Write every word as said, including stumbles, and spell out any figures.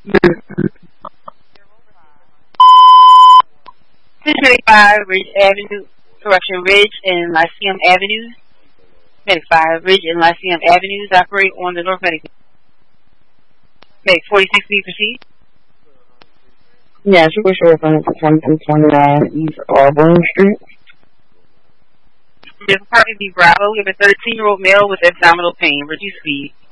ten twenty-five Ridge Avenue, correction, Ridge and Lyceum Avenues. Medic five, Ridge and Lyceum Avenues operate on the North Medic. Medic forty-six B, proceed. Yes, you were sure from twenty-two twenty-nine East Auburn Street. Vehicle Department B Bravo, we have a thirteen-year-old male with abdominal pain. Reduce speed.